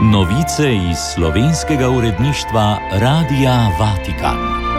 Novice iz slovenskega uredništva Radia Vatikan.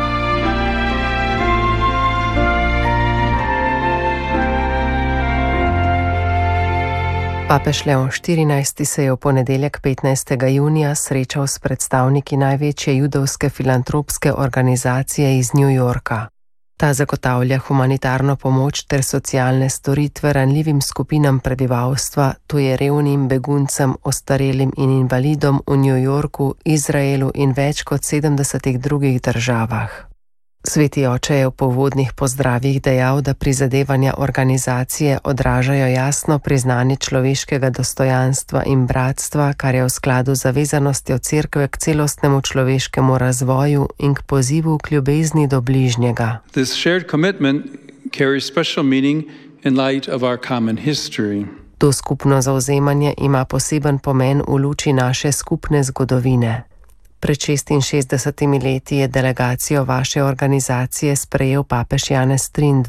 Papež Leon XIV. Se je v ponedeljek 15. junija srečal s predstavniki največje judovske filantropske organizacije iz New Yorka. Ta zagotavlja humanitarno pomoč ter socialne storitve ranljivim skupinam prebivalstva, to je revnim, beguncem, ostarelim in invalidom v New Yorku, Izraelu in več kot 70 drugih državah. Sveti oče je v povodnih pozdravih dejal, da prizadevanja organizacije odražajo jasno priznanje človeškega dostojanstva in bratstva, kar je v skladu z zavezanostjo Cerkve k celostnemu človeškemu razvoju in k pozivu k ljubezni do bližnjega. This shared commitment carries special meaning in light of our common history. To skupno zavzemanje ima poseben pomen v luči naše skupne zgodovine. Pred 66 leti je delegacijo vaše organizacije sprejel papež Janez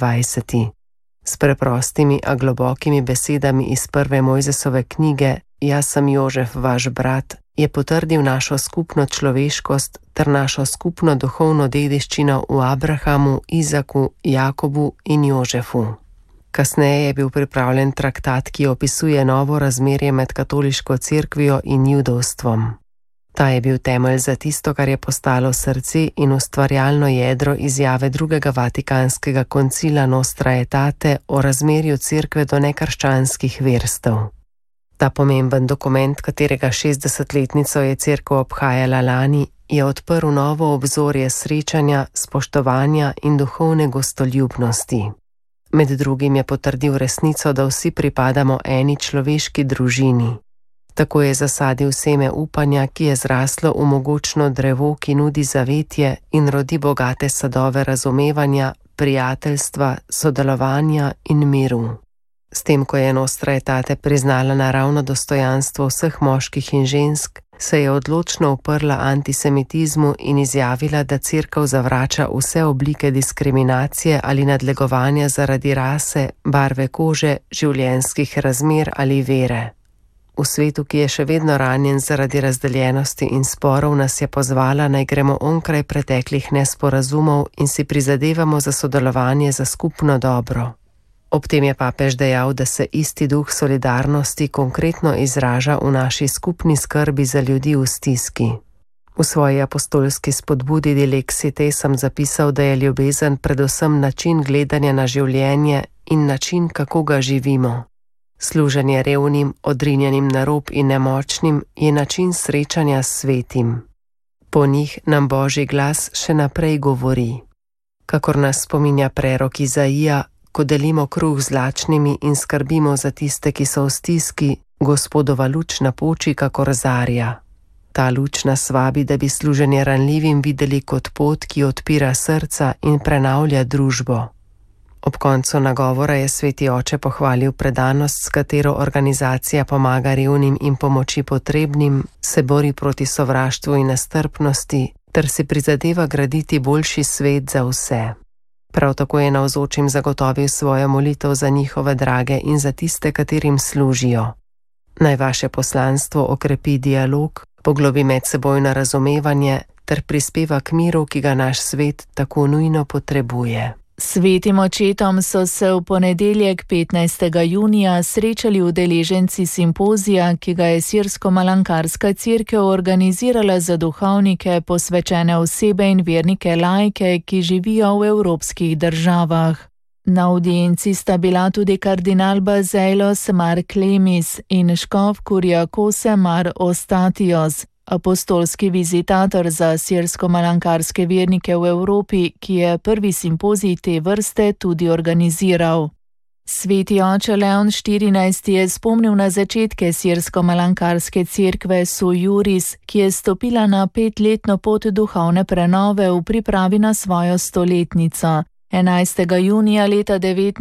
23. S preprostimi, a globokimi besedami iz prve Mojzesove knjige Jaz sem Jožef, vaš brat, je potrdil našo skupno človeškost ter našo skupno duhovno dediščino v Abrahamu, Izaku, Jakobu in Jožefu. Kasneje je bil pripravljen traktat, ki opisuje novo razmerje med katoliško cerkvijo in judovstvom. Ta je bil temelj za tisto, kar je postalo srce in ustvarjalno jedro izjave drugega vatikanskega koncila Nostra Aetate o razmerju cerkve do nekrščanskih verstev. Ta pomemben dokument, katerega 60-letnico je cerkev obhajala lani, je odprl novo obzorje srečanja, spoštovanja in duhovne gostoljubnosti. Med drugim je potrdil resnico, da vsi pripadamo eni človeški družini. Tako je zasadil seme upanja, ki je zraslo v mogočno drevo, ki nudi zavetje in rodi bogate sadove razumevanja, prijateljstva, sodelovanja in miru. S tem, ko je Nostra Aetate priznala naravno dostojanstvo vseh moških in žensk, se je odločno uprla antisemitizmu in izjavila, da cerkev zavrača vse oblike diskriminacije ali nadlegovanja zaradi rase, barve kože, življenjskih razmer ali vere. V svetu, ki je še vedno ranjen zaradi razdeljenosti in sporov, nas je pozvala, naj gremo onkraj preteklih nesporazumov in si prizadevamo za sodelovanje za skupno dobro. Ob tem je papež dejal, da se isti duh solidarnosti konkretno izraža v naši skupni skrbi za ljudi v stiski. V svoji apostolski spodbudi Dilexite sem zapisal, da je ljubezen predvsem način gledanja na življenje in način, kako ga živimo. Služenje revnim, odrinjenim na rob in nemočnim je način srečanja s svetim. Po njih nam Božji glas še naprej govori. Kakor nas spominja prerok Izaija, ko delimo kruh z lačnimi in skrbimo za tiste, ki so v stiski, Gospodova luč napoči kakor zarja. Ta luč nas vabi, da bi služenje ranljivim videli kot pot, ki odpira srca in prenavlja družbo. Ob koncu nagovora je sveti oče pohvalil predanost, s katero organizacija pomaga revnim in pomoči potrebnim, se bori proti sovraštvu in nestrpnosti ter si prizadeva graditi boljši svet za vse. Prav tako je navzočim zagotovil svojo molitev za njihove drage in za tiste, katerim služijo. Naj vaše poslanstvo okrepi dialog, poglobi medsebojno razumevanje ter prispeva k miru, ki ga naš svet tako nujno potrebuje. Svetim očetom so se v ponedeljek 15. junija srečali udeleženci simpozija, ki ga je Sirsko-Malankarska cerkev organizirala za duhovnike, posvečene osebe in vernike laike, ki živijo v evropskih državah. Na audienci sta bila tudi kardinal Bazeilos Mar Klemis in škof Kuriakose Mar Ostatios, apostolski vizitator za sirsko-malankarske vernike v Evropi, ki je prvi simpozij te vrste tudi organiziral. Sveti oče Leon XIV. Je spomnil na začetke sirsko-malankarske cerkve Sui Juris, ki je stopila na 5-letno pot duhovne prenove v pripravi na svojo stoletnico. 11. junija leta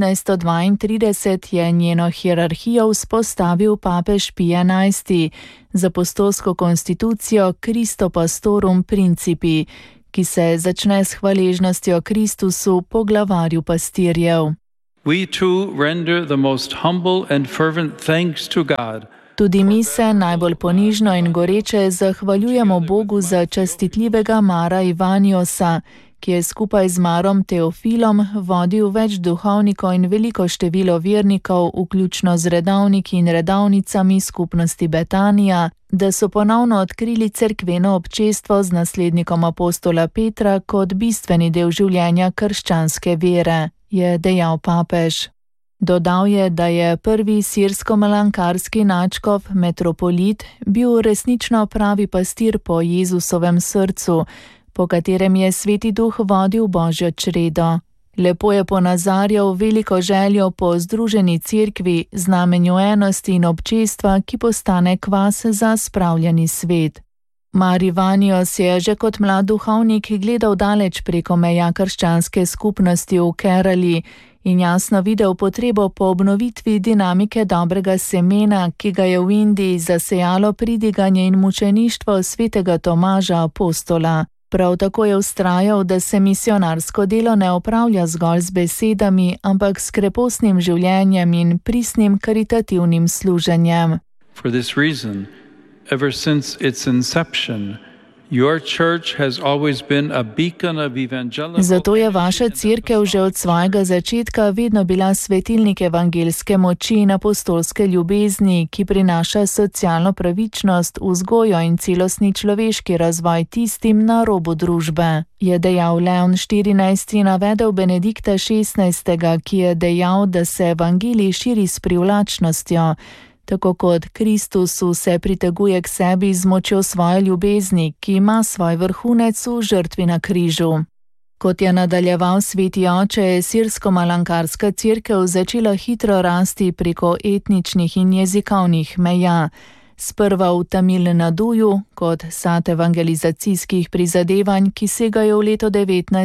1932 je njeno hierarhijo vzpostavil papež Pij XI. Z apostolsko konstitucijo Christo Pastorum Principi, ki se začne s hvaležnostjo Kristusu, poglavarju pastirjev. We too render the most humble and fervent thanks to God Tudi mi se najbolj ponižno in goreče zahvaljujemo Bogu za častitljivega Mara Ivaniosa, ki je skupaj z Marom Teofilom vodil več duhovnikov in veliko število vernikov, vključno z redavniki in redavnicami skupnosti Betanija, da so ponovno odkrili cerkveno občestvo z naslednikom apostola Petra kot bistveni del življenja krščanske vere, je dejal papež. Dodal je, da je prvi sirsko-malankarski nadškof, metropolit, bil resnično pravi pastir po Jezusovem srcu, po katerem je Sveti Duh vodil Božjo čredo. Lepo je ponazarjal veliko željo po združeni cerkvi, znamenju enosti in občestva, ki postane kvas za spravljeni svet. Mar Ivanios je že kot mlad duhovnik gledal daleč preko meja krščanske skupnosti v Kerali in jasno videl potrebo po obnovitvi dinamike dobrega semena, ki ga je v Indiji zasejalo pridiganje in mučeništvo svetega Tomaža apostola. Prav tako je vztrajal, da se misionarsko delo ne opravlja zgolj z besedami, ampak s krepostnim življenjem in pristnim karitativnim služenjem. For this reason, ever since its inception, your church has always been a beacon of evangelical. Zato je vaša cerkev že od svojega začetka vedno bila svetilnik evangelske moči in apostolske ljubezni, ki prinaša socialno pravičnost, vzgojo in celostni človeški razvoj tistim na robu družbe, je dejal Leon XIV in navedel Benedikta XVI, ki je dejal, da se evangelij širi s privlačnostjo. Tako kot Kristus vse priteguje k sebi z močjo svoje ljubezni, ki ima svoj vrhunec v žrtvi na križu. Kot je nadaljeval Sveti oče, je sirsko-malankarska cerkev začela hitro rasti preko etničnih in jezikovnih meja. Sprva v Tamil Naduju, kot sad evangelizacijskih prizadevanj, ki segajo v leto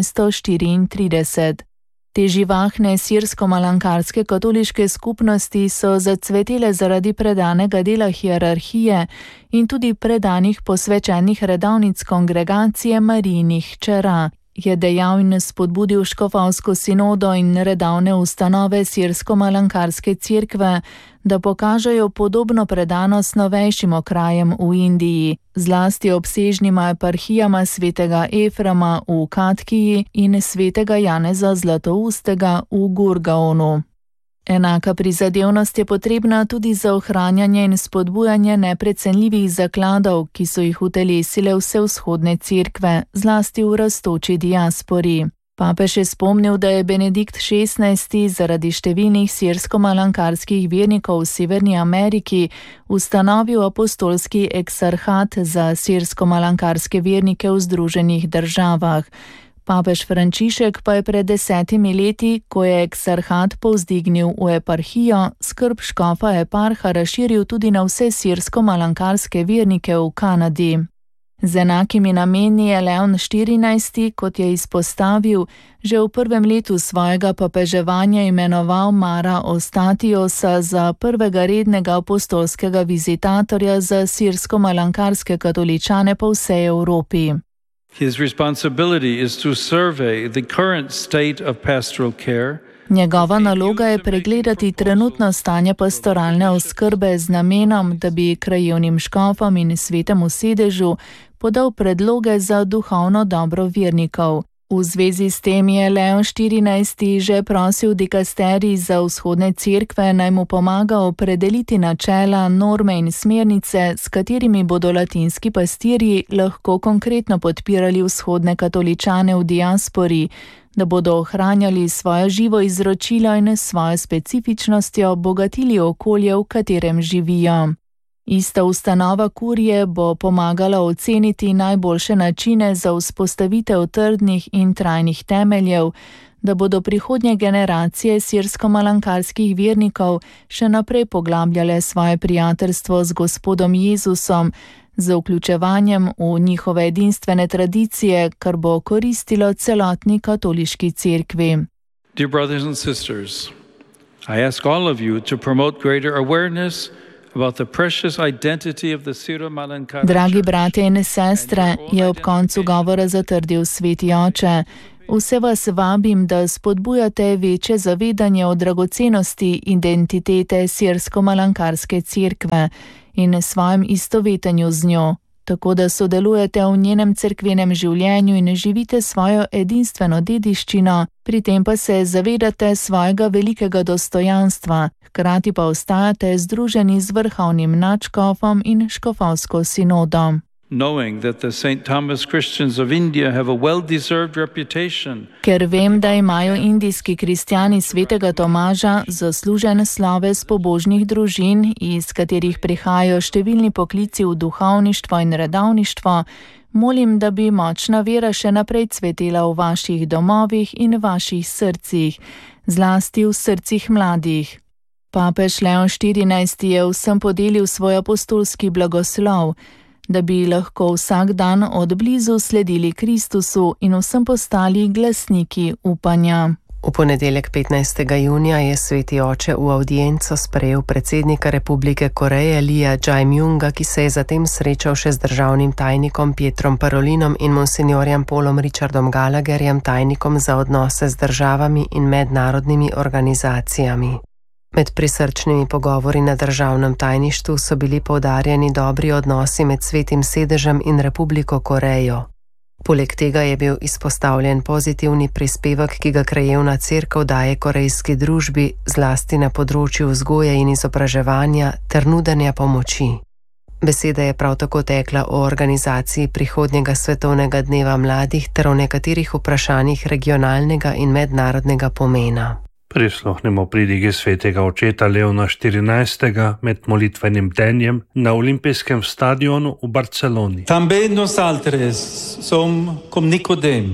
1934. Te živahne sirsko-malankarske katoliške skupnosti so zacvetele zaradi predanega dela hierarhije in tudi predanih posvečenih redavnic kongregacije Marijinih hčera, je dejal in spodbudil škofovsko sinodo in redavne ustanove sirsko-malankarske cerkve, da pokažejo podobno predanost novejšim okrajem v Indiji, zlasti obsežnima eparhijama svetega Efrema v Katkiji in svetega Janeza Zlatoustega v Gurgaonu. Enaka prizadevnost je potrebna tudi za ohranjanje in spodbujanje neprecenljivih zakladov, ki so jih utelesile vse vzhodne cerkve, zlasti v rastoči diaspori. Papež je spomnil, da je Benedikt XVI zaradi številnih sirsko-malankarskih vernikov v Severni Ameriki ustanovil apostolski eksarhat za sirsko-malankarske vernike v Združenih državah. Papež Frančišek pa je pred 10 leti, ko je eksarhat povzdignil v eparhijo, skrb škofa eparha razširil tudi na vse sirsko-malankarske vernike v Kanadi. Z enakimi nameni je Leon XIV, kot je izpostavil, že v prvem letu svojega papeževanja imenoval Mara Ostatiosa za prvega rednega apostolskega vizitatorja za sirsko-malankarske katoličane po vsej Evropi. His responsibility is to survey the current state of pastoral care. Njegova naloga je pregledati trenutno stanje pastoralne oskrbe z namenom, da bi krajevnim škofom in svetemu sedežu podal predloge za duhovno dobro vernikov. V zvezi s tem je Leon XIV že prosil dikasterij za vzhodne cerkve, naj mu pomaga opredeliti načela, norme in smernice, s katerimi bodo latinski pastirji lahko konkretno podpirali vzhodne katoličane v diaspori, da bodo ohranjali svoje živo izročilo in svojo specifičnostjo bogatili okolje, v katerem živijo. Ista ustanova kurije bo pomagala oceniti najboljše načine za vzpostavitev trdnih in trajnih temeljev, da bodo prihodnje generacije sirsko-malankarskih vernikov še naprej poglabljale svoje prijateljstvo z Gospodom Jezusom, z vključevanjem v njihove edinstvene tradicije, kar bo koristilo celotni katoliški cerkvi. Dear brothers and sisters, I ask all of you to promote greater awareness about the precious identity of the Syro-Malankara. Dragi bratje in sestre, je ob koncu govora zatrdil Sveti oče, vse vas vabim, da spodbujate večje zavedanje o dragocenosti identitete sirsko-malankarske cerkve in svojem istovetenju z njo, tako da sodelujete v njenem cerkvenem življenju in živite svojo edinstveno dediščino, pri tem pa se zavedate svojega velikega dostojanstva, hkrati pa ostajate združeni z vrhovnim nadškofom in škofovsko sinodo. Knowing that the St. Thomas Christians of India have a well-deserved reputation. Ker vem, da imajo indijski kristjani svetega Tomaža zaslužen sloves pobožnih družin, iz katerih prihajajo številni poklici v duhovništvo in redovništvo, molim, da bi močna vera še naprej cvetela v vaših domovih in vaših srcih, zlasti v srcih mladih. Papež Leon XIV je vsem podelil svoj apostolski blagoslov, da bi lahko vsak dan od blizu sledili Kristusu in vsem postali glasniki upanja. V ponedeljek 15. junija je sveti oče v avdienco sprejel predsednika Republike Koreje Lija Jae-myunga, ki se je zatem srečal še z državnim tajnikom Pietrom Parolinom in monsinjorjem Paulom Richardom Gallagherjem, tajnikom za odnose z državami in mednarodnimi organizacijami. Med prisrčnimi pogovori na državnem tajništvu so bili poudarjeni dobri odnosi med Svetim sedežem in Republiko Korejo. Poleg tega je bil izpostavljen pozitivni prispevek, ki ga krajevna cerkev daje korejski družbi, zlasti na področju vzgoje in izobraževanja ter nudenja pomoči. Beseda je prav tako tekla o organizaciji prihodnjega svetovnega dneva mladih ter o nekaterih vprašanjih regionalnega in mednarodnega pomena. Prisluhnemo pridigi svetega očeta Leona XIV med molitvenim bdenjem na olimpijskem stadionu v Barceloni. També nosaltres som com Nicodem,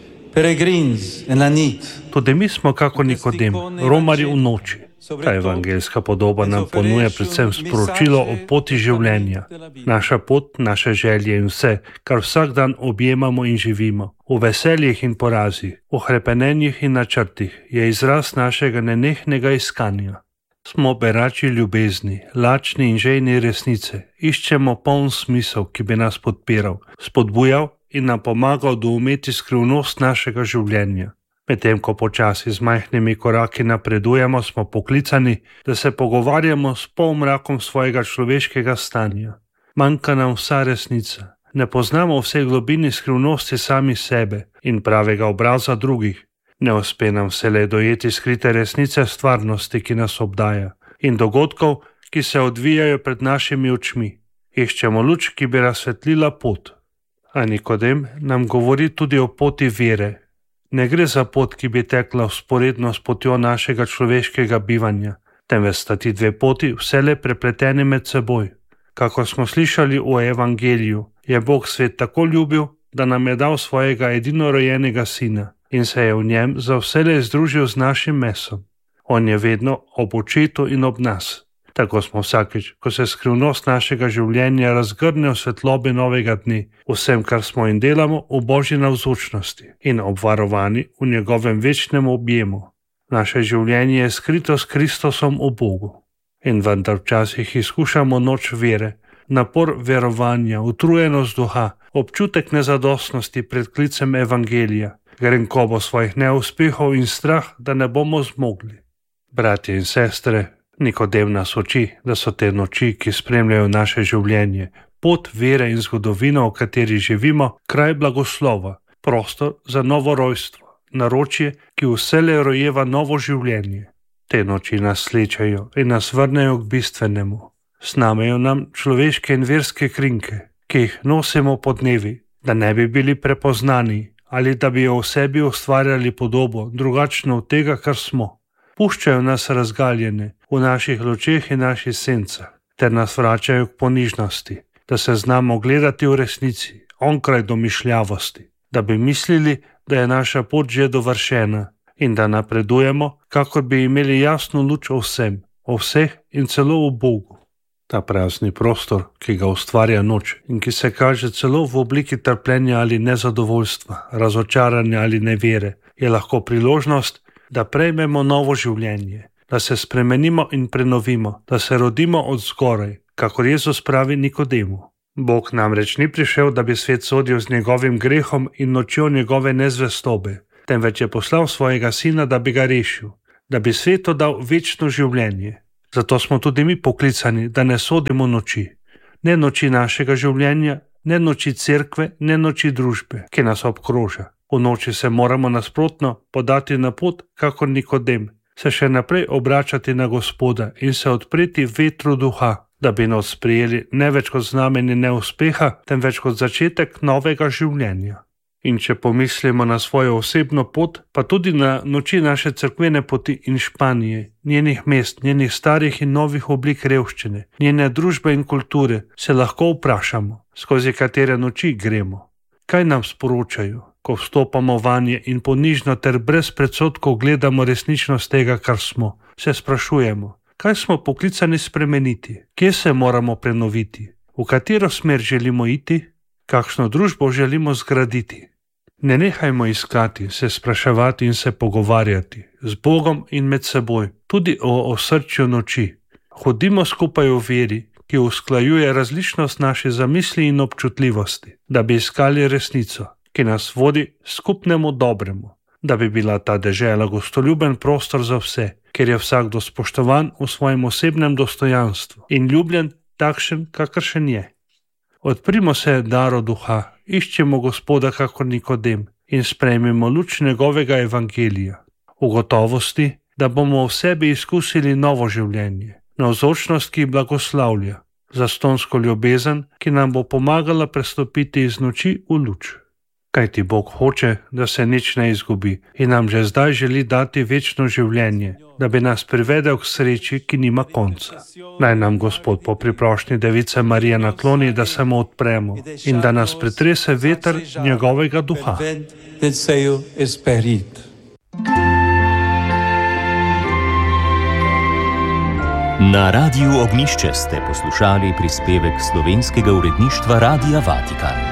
peregrins en la nit. Tudi mi smo kako Nikodem, romarji v noči. Ta evangeljska podoba nam ponuja predvsem sporočilo o poti življenja. Naša pot, naše želje in vse, kar vsak dan objemamo in živimo, v veseljih in porazih, v hrepenenjih in načrtih, je izraz našega nenehnega iskanja. Smo berači ljubezni, lačni in žejni resnice, iščemo poln smisel, ki bi nas podpiral, spodbujal in nam pomagal doumeti skrivnost našega življenja. Medtem ko počasi z majhnimi koraki napredujemo, smo poklicani, da se pogovarjamo s polmrakom svojega človeškega stanja. Manjka nam vsa resnica. Ne poznamo vse globini skrivnosti sami sebe in pravega obraza drugih. Ne uspe nam vselej dojeti skrite resnice stvarnosti, ki nas obdaja, in dogodkov, ki se odvijajo pred našimi očmi. Iščemo luč, ki bi razsvetlila pot. A Nikodem nam govori tudi o poti vere. Ne gre za pot, ki bi tekla vzporedno s potjo našega človeškega bivanja, temveč sta ti dve poti vselej prepleteni med seboj. Kakor smo slišali v evangeliju, je Bog svet tako ljubil, da nam je dal svojega edinorojenega sina in se je v njem za vselej združil z našim mesom. On je vedno ob očetu in ob nas. Tako smo vsakič, ko se skrivnost našega življenja razgrne v svetlobi novega dne, vsem, kar smo in delamo, v Božji navzočnosti in obvarovani v njegovem večnem objemu. Naše življenje je skrito s Kristusom v Bogu. In vendar včasih izkušamo noč vere, napor verovanja, utrujenost duha, občutek nezadostnosti pred klicem evangelija, grenkobo svojih neuspehov in strah, da ne bomo zmogli. Bratje in sestre, Nikodem nas uči, da so te noči, ki spremljajo naše življenje, pot vere in zgodovino, v kateri živimo, kraj blagoslova, prostor za novo rojstvo, naročje, ki vselej rojeva novo življenje. Te noči nas slečajo in nas vrnejo k bistvenemu. Snamejo nam človeške in verske krinke, ki jih nosimo po dnevi, da ne bi bili prepoznani ali da bi o sebi ustvarjali podobo, drugačno od tega, kar smo. Puščajo nas razgaljene v naših lučeh in naših sencah, ter nas vračajo k ponižnosti, da se znamo gledati v resnici, onkraj domišljavosti, da bi mislili, da je naša pot že dovršena in da napredujemo, kakor bi imeli jasno luč o vsem, o vseh in celo o Bogu. Ta prazni prostor, ki ga ustvarja noč in ki se kaže celo v obliki trpljenja ali nezadovoljstva, razočaranja ali nevere, je lahko priložnost, da prejmemo novo življenje, da se spremenimo in prenovimo, da se rodimo od zgoraj, kakor Jezus pravi Nikodemu. Bog namreč ni prišel, da bi svet sodil z njegovim grehom in nočjo njegove nezvestobe, temveč je poslal svojega sina, da bi ga rešil, da bi svetu dal večno življenje. Zato smo tudi mi poklicani, da ne sodimo noči. Ne noči našega življenja, ne noči cerkve, ne noči družbe, ki nas obkroža. V noči se moramo nasprotno podati na pot, kakor Nikodem, se še naprej obračati na Gospoda in se odpreti vetru duha, da bi nas sprejeli ne več kot znamenje neuspeha, temveč kot začetek novega življenja. In če pomislimo na svojo osebno pot, pa tudi na noči naše cerkvene poti in Španije, njenih mest, njenih starih in novih oblik revščine, njene družbe in kulture, se lahko vprašamo, skozi katere noči gremo. Kaj nam sporočajo, ko vstopamo vanje in ponižno ter brez predsodkov gledamo resničnost tega, kar smo? Se sprašujemo, kaj smo poklicani spremeniti, kje se moramo prenoviti, v katero smer želimo iti, kakšno družbo želimo zgraditi. Ne nehajmo iskati, se spraševati in se pogovarjati z Bogom in med seboj, tudi o osrčju noči. Hodimo skupaj v veri, ki usklajuje različnost naše zamisli in občutljivosti, da bi iskali resnico, ki nas vodi skupnemu dobremu, da bi bila ta dežela gostoljuben prostor za vse, kjer je vsakdo spoštovan v svojem osebnem dostojanstvu in ljubljen takšen, kakršen je. Odprimo se daru duha, iščemo Gospoda kakor Nikodem in sprejmemo luč njegovega evangelija, v gotovosti, da bomo v sebi izkusili novo življenje, navzočnost, ki blagoslavlja, zastonsko ljubezen, ki nam bo pomagala prestopiti iz noči v luč. Kajti Bog hoče, da se nič ne izgubi in nam že zdaj želi dati večno življenje, da bi nas privedel k sreči, ki nima konca. Naj nam Gospod po priprošnji Device Marije nakloni, da se mu odpremo in da nas pretrese veter njegovega duha. Na Radiu Ognjišče ste poslušali prispevek slovenskega uredništva Radia Vatikan.